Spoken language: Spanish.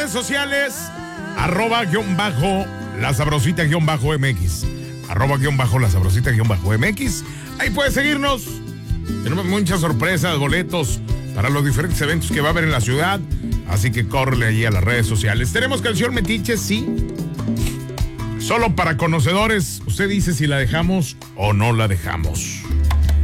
Redes sociales, @la sabrosita MX. @la sabrosita MX. Ahí puedes seguirnos. Tenemos muchas sorpresas, boletos para los diferentes eventos que va a haber en la ciudad. Así que córrele allí a las redes sociales. Tenemos canción Metiche, sí. Solo para conocedores. Usted dice si la dejamos o no la dejamos.